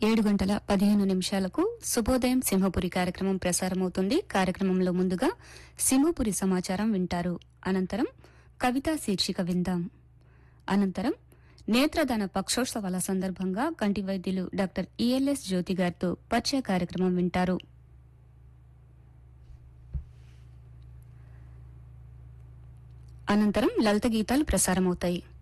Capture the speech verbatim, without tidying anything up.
ఏడు గంటల పదిహేను నిమిషాలకు శుభోదయం సింహపురి కార్యక్రమం ప్రసారమవుతుంది. కార్యక్రమంలో ముందుగా సింహపురి సమాచారం వింటారు. అనంతరం కవితా శీర్షిక విందాం. అనంతరం నేత్రదాన పక్షోత్సవాల సందర్భంగా కంటి వైద్యులు డాక్టర్ ఈఎల్ఎస్ జ్యోతి గారితో పరిచయ కార్యక్రమం వింటారు. అనంతరం లలిత గీతాలు ప్రసారమవుతాయి.